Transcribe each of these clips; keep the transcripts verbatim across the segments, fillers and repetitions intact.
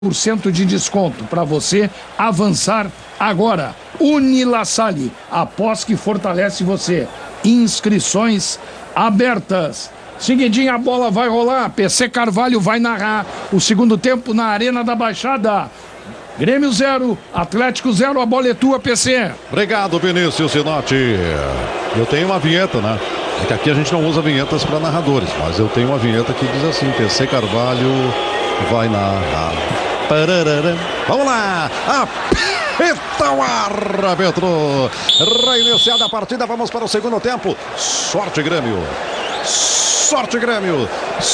por cento de desconto para você avançar agora. Unilassalle, após que fortalece você. Inscrições abertas. Seguidinho, a bola vai rolar. P C Carvalho vai narrar o segundo tempo na Arena da Baixada. Grêmio zero, Atlético zero, a bola é tua, P C. Obrigado, Vinícius Sinotti. Eu tenho uma vinheta, né? É que aqui a gente não usa vinhetas para narradores, mas eu tenho uma vinheta que diz assim: P C Carvalho vai narrar. Pararara. Vamos lá! Apita o árbitro! Reiniciada a partida, vamos para o segundo tempo. Sorte, Grêmio! Sorte, Grêmio!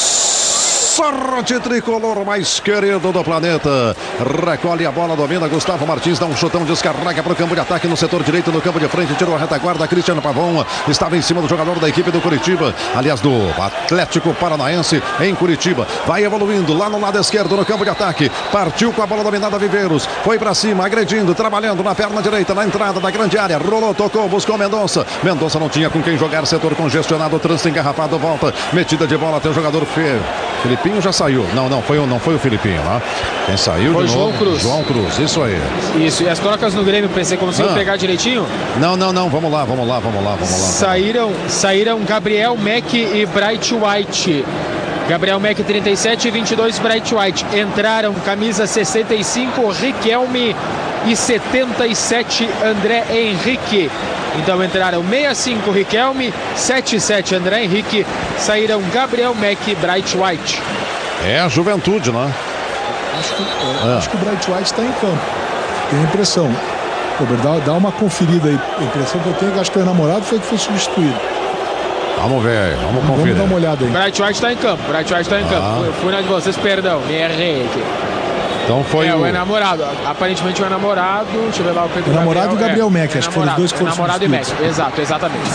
Sorte tricolor mais querido do planeta. Recolhe a bola, domina Gustavo Martins, dá um chutão, descarrega para o campo de ataque no setor direito, no campo de frente, tirou a retaguarda. Cristiano Pavão estava em cima do jogador da equipe do Curitiba, aliás do Atlético Paranaense em Curitiba. Vai evoluindo lá no lado esquerdo no campo de ataque. Partiu com a bola dominada Viveiros. Foi para cima, agredindo, trabalhando na perna direita, na entrada da grande área. Rolou, tocou, buscou Mendonça. Mendonça não tinha com quem jogar, setor congestionado, trânsito engarrafado, volta. Metida de bola até o jogador Fê. Filipinho já saiu. Não, não foi, não foi o Filipinho, né? Quem saiu foi de João novo? Cruz. João Cruz, isso aí. Isso, e as trocas no Grêmio, pensei, conseguiu ah. pegar direitinho? Não, não, não, vamos lá, vamos lá, vamos lá, vamos lá. Saíram, saíram Gabriel Mack e Bright White. Gabriel Mack trinta e sete e vinte e dois Bright White. Entraram camisa sessenta e cinco Riquelme e setenta e sete André Henrique. Então entraram sessenta e cinco Riquelme, setenta e sete André Henrique, saíram Gabriel Mack e Bright White. É a juventude, né? Acho que, é, é. acho que o Bright White está em campo. Tem a impressão. Robert, dá, dá uma conferida aí. A impressão que eu tenho é que acho que o namorado foi que foi substituído. Vamos ver, vamos conferir. Vamos dar uma olhada aí. Bright White está em campo, Bright White está em ah. campo. Eu fui na de vocês, perdão, me errei aqui. Então foi é, o... o namorado, aparentemente o namorado, deixa eu ver lá o Pedro o namorado e o Gabriel é, Mack, acho que foram os dois que foram namorado e Mack, exato, exatamente.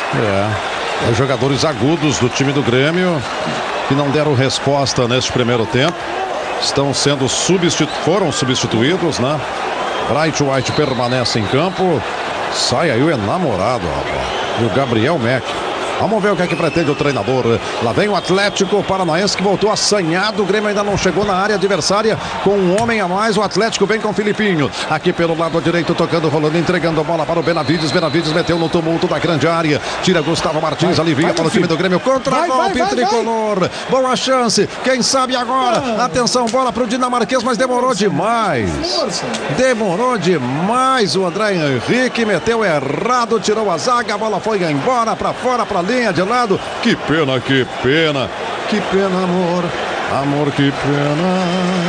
É, os jogadores agudos do time do Grêmio que não deram resposta neste primeiro tempo, estão sendo substitu... foram substituídos, né? Bright White permanece em campo, sai aí o enamorado, rapaz, e o Gabriel Mack. Vamos ver o que é que pretende o treinador. Lá vem o Atlético Paranaense que voltou assanhado. O Grêmio ainda não chegou na área adversária com um homem a mais. O Atlético vem com o Filipinho. Aqui pelo lado direito, tocando, rolando, entregando a bola para o Benavides. Benavides meteu no tumulto da grande área. Tira Gustavo Martins, vai, alivia vai, para o time do Grêmio. Contra-golpe tricolor. Vai. Boa chance. Quem sabe agora? Ah. Atenção, bola para o dinamarquês, mas demorou Força. demais. Força. Demorou demais. O André Henrique meteu errado, tirou a zaga. A bola foi embora, para fora, para linha de lado. Que pena, que pena. Que pena, amor. Amor, que pena.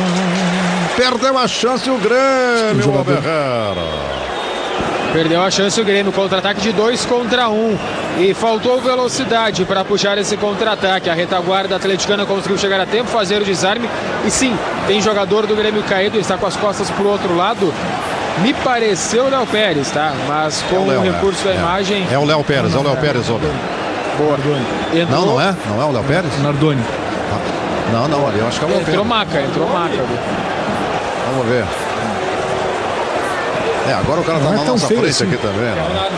Perdeu a chance o Grêmio, o Herrera. Perdeu a chance o Grêmio. Contra-ataque de dois contra um. E faltou velocidade para puxar esse contra-ataque. A retaguarda atleticana conseguiu chegar a tempo, fazer o desarme. E sim, tem jogador do Grêmio caído. Está com as costas para o outro lado. Me pareceu o Léo Pérez, tá? Mas com é o, Léo, o recurso é, da é. imagem... É o Léo Pérez, é o Léo Pérez, Robert. Boa. Não, não é? Não é o Léo Pérez? Nardoni. Não, não, ali eu acho que é o Léo Pérez. Entrou Maca, entrou Maca. Vamos ver. É, agora o cara tá na nossa frente assim. Aqui também. Né?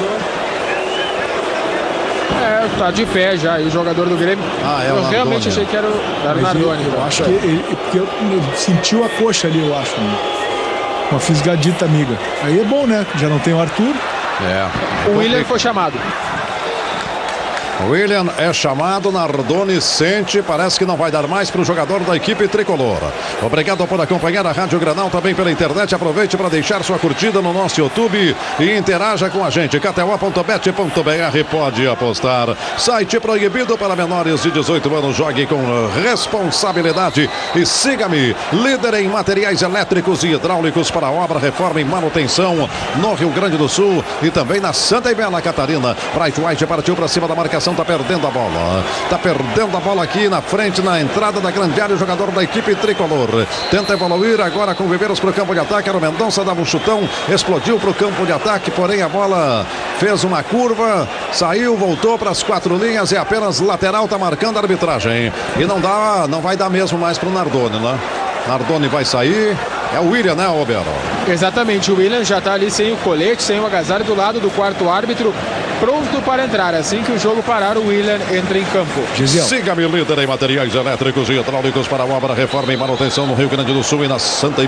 É, tá de pé já, e o jogador do Grêmio. Ah, é o Eu Nardoni, realmente achei que era o, era o Nardoni. Eu, eu acho que ele, porque eu, eu sentiu a coxa ali, eu acho. Né? Uma fisgadita amiga. Aí é bom, né? Já não tem o Arthur. É. O William foi chamado. William é chamado, Nardoni sente, parece que não vai dar mais para o jogador da equipe tricolor. Obrigado por acompanhar a Rádio Granal também pela internet. Aproveite para deixar sua curtida no nosso YouTube e interaja com a gente. K T O ponto bet ponto B R, pode apostar. Site proibido para menores de dezoito anos. Jogue com responsabilidade e siga-me, líder em materiais elétricos e hidráulicos para obra, reforma e manutenção no Rio Grande do Sul e também na Santa e Bela Catarina. Bright White partiu para cima da marcação. Tá perdendo a bola, tá perdendo a bola aqui na frente, na entrada da grande área, o jogador da equipe tricolor tenta evoluir agora com o Viveiros para o campo de ataque. Era o Mendonça, dava um chutão, explodiu para o campo de ataque, porém a bola fez uma curva, saiu, voltou para as quatro linhas, é apenas lateral, tá marcando a arbitragem e não dá, não vai dar mesmo mais para o Nardoni, né? Nardoni vai sair. É o William, né, Roberto? Exatamente, o William já está ali sem o colete, sem o agasalho, do lado do quarto árbitro. pronto para entrar. Assim que o jogo parar, o Willian entra em campo. Siga-me líder em materiais elétricos e hidráulicos para obra, reforma e manutenção no Rio Grande do Sul e na Santa